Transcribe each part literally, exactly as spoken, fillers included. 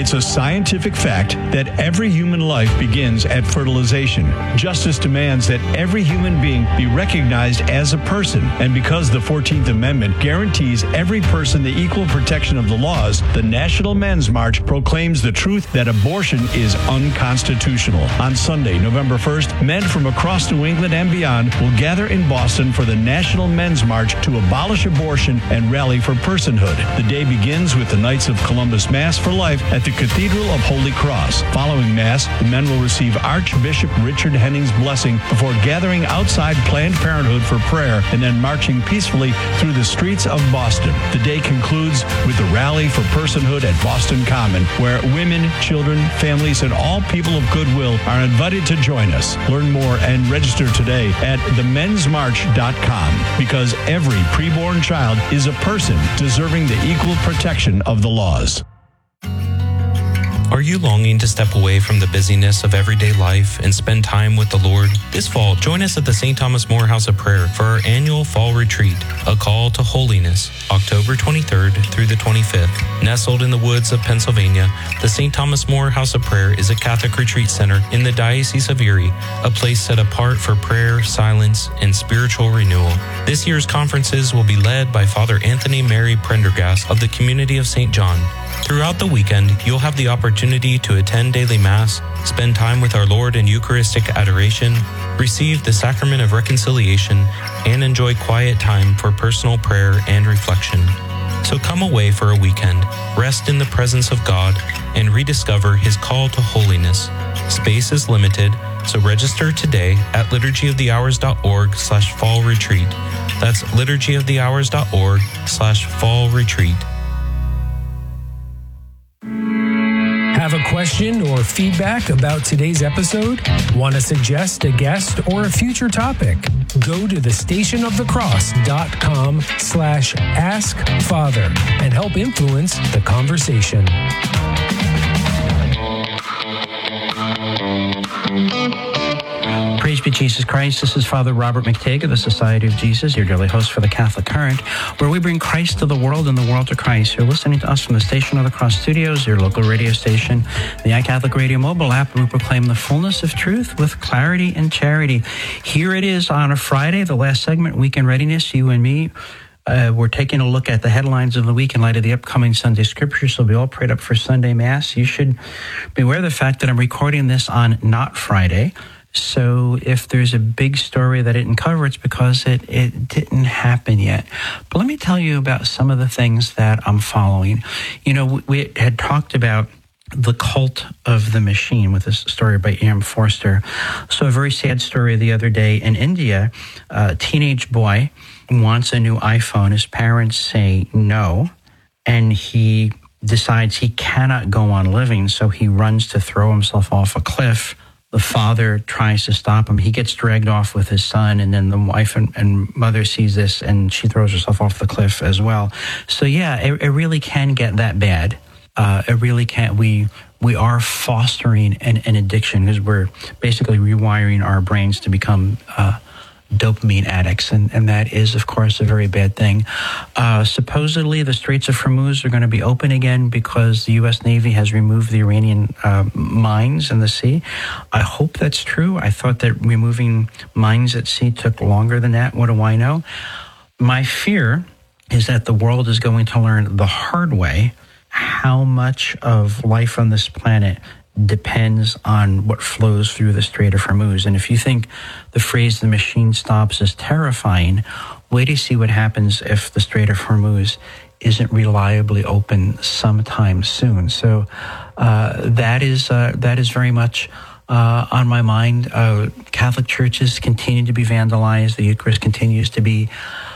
It's a scientific fact that every human life begins at fertilization. Justice demands that every human being be recognized as a person. And because the fourteenth Amendment guarantees every person the equal protection of the laws, the National Men's March proclaims the truth that abortion is unconstitutional. On Sunday, November first, men from across New England and beyond will gather in Boston for the National Men's March to abolish abortion and rally for personhood. The day begins with the Knights of Columbus Mass for Life at the Cathedral of Holy Cross. Following Mass, the men will receive Archbishop Richard Henning's blessing before gathering outside Planned Parenthood for prayer and then marching peacefully through the streets of Boston. The day concludes with the Rally for Personhood at Boston Common, where women, children, families, and all people of goodwill are invited to join us. Learn more and register today at the mens march dot com, because every preborn child is a person deserving the equal protection of the laws. Are you longing to step away from the busyness of everyday life and spend time with the Lord? This fall, join us at the Saint Thomas More House of Prayer for our annual Fall Retreat, A Call to Holiness, October twenty-third through the twenty-fifth. Nestled in the woods of Pennsylvania, the Saint Thomas More House of Prayer is a Catholic retreat center in the Diocese of Erie, a place set apart for prayer, silence, and spiritual renewal. This year's conferences will be led by Father Anthony Mary Prendergast of the Community of Saint John. Throughout the weekend, you'll have the opportunity to attend daily Mass, spend time with our Lord in Eucharistic adoration, receive the Sacrament of Reconciliation, and enjoy quiet time for personal prayer and reflection. So come away for a weekend, rest in the presence of God, and rediscover His call to holiness. Space is limited, so register today at liturgy of the hours dot org slash fall retreat. That's liturgy of the hours dot org slash fall retreat. Have a question or feedback about today's episode? Want to suggest a guest or a future topic? Go to the station of the cross dot com slash ask father and help influence the conversation. Praise be Jesus Christ. This is Father Robert McTague of the Society of Jesus, your daily host for the Catholic Current, where we bring Christ to the world and the world to Christ. You're listening to us from the Station of the Cross Studios, your local radio station, the iCatholic Radio mobile app, where we proclaim the fullness of truth with clarity and charity. Here it is on a Friday, the last segment, Weekend Readiness, you and me. Uh, we're taking a look at the headlines of the week in light of the upcoming Sunday Scripture, so we all prayed up for Sunday Mass. You should be aware of the fact that I'm recording this on not Friday. So if there's a big story that I didn't cover, it's because it, it didn't happen yet. But let me tell you about some of the things that I'm following. You know, we, we had talked about the cult of the machine with this story by E M Forster. So a very sad story the other day in India. A teenage boy wants a new iPhone. His parents say no, and he decides he cannot go on living, so he runs to throw himself off a cliff. The father tries to stop him. He gets dragged off with his son, and then the wife and, and mother sees this, and she throws herself off the cliff as well. So yeah, it, it really can get that bad. Uh, it really can. We we are fostering an, an addiction because we're basically rewiring our brains to become uh, dopamine addicts, and, and that is, of course, a very bad thing. Uh, supposedly, the Straits of Hormuz are going to be open again because the U S Navy has removed the Iranian uh, mines in the sea. I hope that's true. I thought that removing mines at sea took longer than that. What do I know? My fear is that the world is going to learn the hard way how much of life on this planet depends on what flows through the Strait of Hormuz. And if you think the phrase "the machine stops" is terrifying, wait to see what happens if the Strait of Hormuz isn't reliably open sometime soon. So uh, that is uh, that is very much uh, on my mind. Uh, Catholic churches continue to be vandalized. The Eucharist continues to be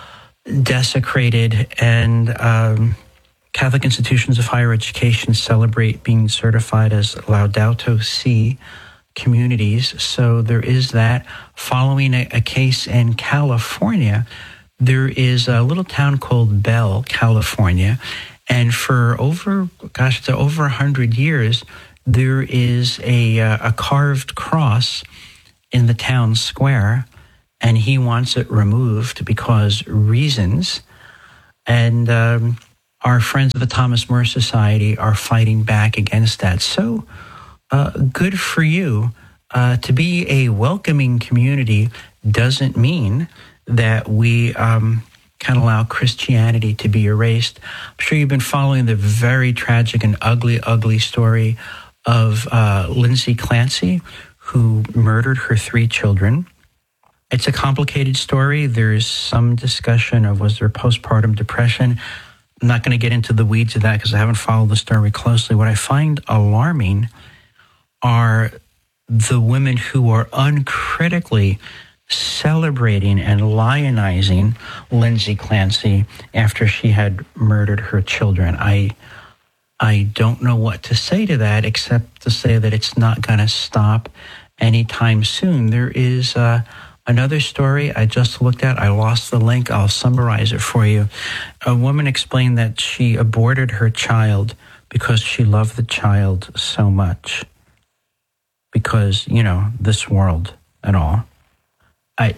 desecrated, and um, Catholic institutions of higher education celebrate being certified as Laudato Si communities. So there is that. Following a, a case in California, there is a little town called Bell, California, and for over, gosh, it's over a hundred years, there is a, a carved cross in the town square, and he wants it removed because reasons. And um, our friends of the Thomas More Society are fighting back against that. So uh, good for you. Uh, to be a welcoming community doesn't mean that we um, can allow Christianity to be erased. I'm sure you've been following the very tragic and ugly, ugly story of uh, Lindsay Clancy, who murdered her three children. It's a complicated story. There's some discussion of was there postpartum depression. I'm not going to get into the weeds of that because I haven't followed the story closely. What I find alarming are the women who are uncritically celebrating and lionizing Lindsay Clancy after she had murdered her children. I I don't know what to say to that except to say that it's not going to stop anytime soon. There is uh, another story I just looked at. I lost the link. I'll summarize it for you. A woman explained that she aborted her child because she loved the child so much. Because, you know, this world and all. I,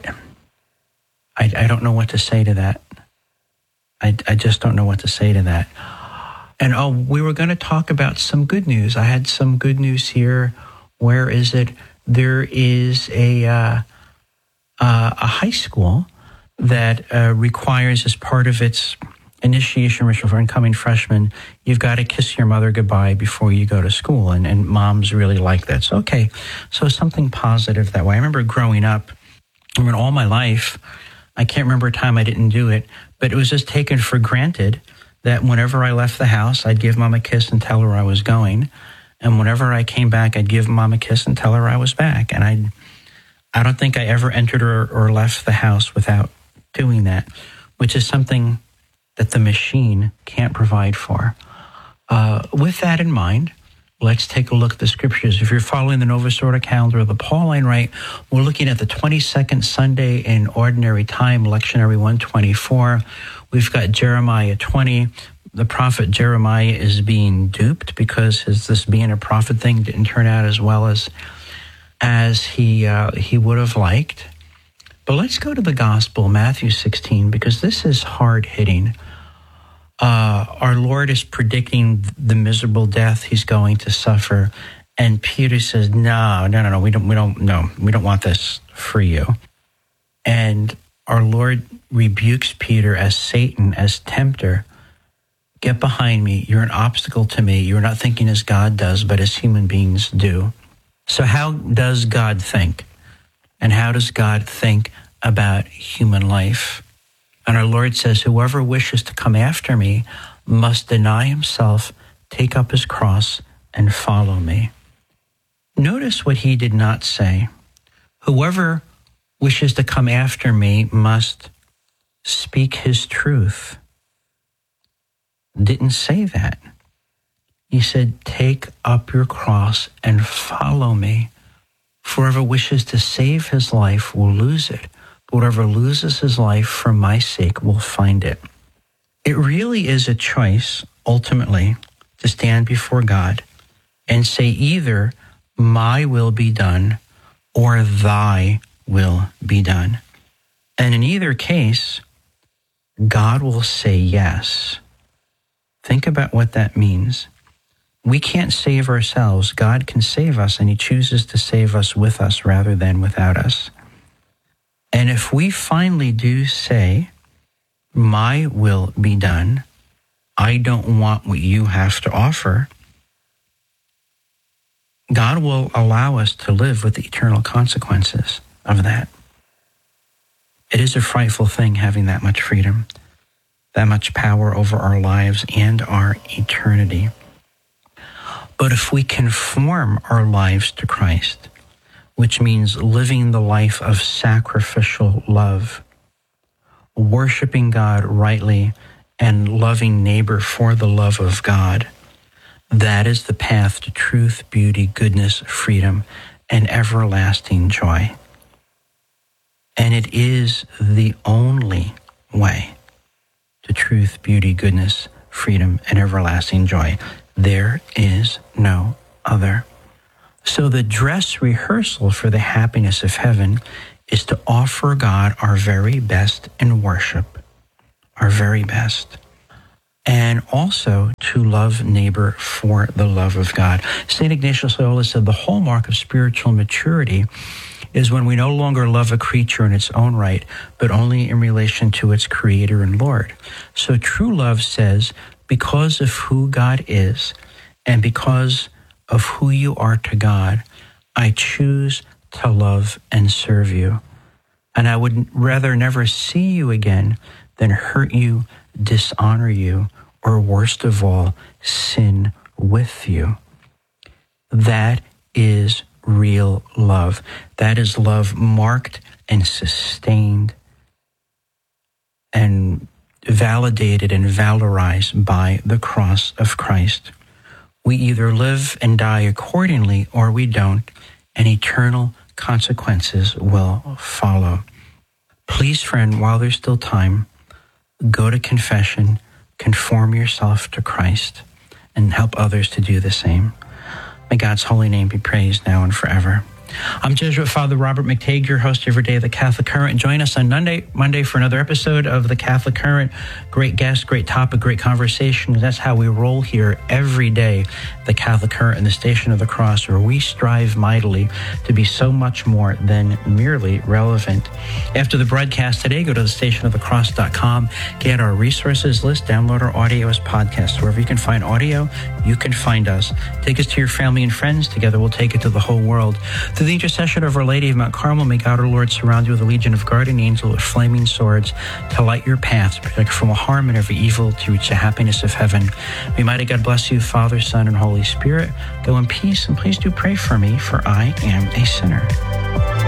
I, I don't know what to say to that. I, I just don't know what to say to that. And, oh, we were going to talk about some good news. I had some good news here. Where is it? There is a, uh, uh, a high school that uh, requires, as part of its initiation ritual for incoming freshmen, you've got to kiss your mother goodbye before you go to school. And, and moms really like that. So, okay, so something positive that way. I remember growing up, I mean, all my life, I can't remember a time I didn't do it, but it was just taken for granted that whenever I left the house, I'd give mom a kiss and tell her I was going. And whenever I came back, I'd give mom a kiss and tell her I was back. And I I don't think I ever entered or, or left the house without doing that, which is something that the machine can't provide for. Uh, with that in mind, let's take a look at the scriptures. If you're following the Novus Ordo calendar or the Pauline Rite, we're looking at the twenty-second Sunday in Ordinary Time, Lectionary one twenty-four. We've got Jeremiah twenty. The prophet Jeremiah is being duped because his this being a prophet thing didn't turn out as well as as he uh, he would have liked. But let's go to the gospel, Matthew sixteen, because this is hard-hitting. Uh, our Lord is predicting the miserable death he's going to suffer, and Peter says, "No, no, no, no. We don't, we don't, no, we don't want this for you." And our Lord rebukes Peter as Satan, as tempter. Get behind me. You're an obstacle to me. You're not thinking as God does, but as human beings do. So, how does God think? And how does God think about human life? And our Lord says, whoever wishes to come after me must deny himself, take up his cross, and follow me. Notice what he did not say. Whoever wishes to come after me must speak his truth. Didn't say that. He said, take up your cross and follow me. For whoever wishes to save his life will lose it. But whoever loses his life for my sake will find it. It really is a choice, ultimately, to stand before God and say either my will be done or thy will be done. And in either case, God will say yes. Think about what that means. We can't save ourselves. God can save us, and he chooses to save us with us rather than without us. And if we finally do say, my will be done, I don't want what you have to offer, God will allow us to live with the eternal consequences of that. It is a frightful thing having that much freedom, that much power over our lives and our eternity. But if we conform our lives to Christ, which means living the life of sacrificial love, worshiping God rightly, and loving neighbor for the love of God, that is the path to truth, beauty, goodness, freedom, and everlasting joy. And it is the only way to truth, beauty, goodness, freedom, and everlasting joy. There is no other. So the dress rehearsal for the happiness of heaven is to offer God our very best in worship, our very best. and also to love neighbor for the love of God. Saint Ignatius Loyola said the hallmark of spiritual maturity is when we no longer love a creature in its own right, but only in relation to its creator and Lord. So true love says, because of who God is and because of who you are to God, I choose to love and serve you. And I would rather never see you again than hurt you, dishonor you, or worst of all, sin with you. That is real love. That is love marked and sustained and validated and valorized by the cross of Christ. We either live and die accordingly or we don't, and eternal consequences will follow. Please, friend, while there's still time, go to confession, conform yourself to Christ, and help others to do the same. May God's holy name be praised now and forever. I'm Jesuit Father Robert McTague, your host every day of the Catholic Current. Join us on Monday, Monday for another episode of the Catholic Current. Great guest, great topic, great conversation. That's how we roll here every day, the Catholic Current and the Station of the Cross, where we strive mightily to be so much more than merely relevant. After the broadcast today, go to the station of the cross dot com, get our resources list, download our audio as podcasts. Wherever you can find audio, you can find us. Take us to your family and friends. Together we'll take it to the whole world. Through the intercession of Our Lady of Mount Carmel, may God our Lord surround you with a legion of guardian angels with flaming swords to light your path, to protect you from all harm and every evil, to reach the happiness of heaven. May mighty God bless you, Father, Son, and Holy Spirit. Go in peace, and please do pray for me, for I am a sinner.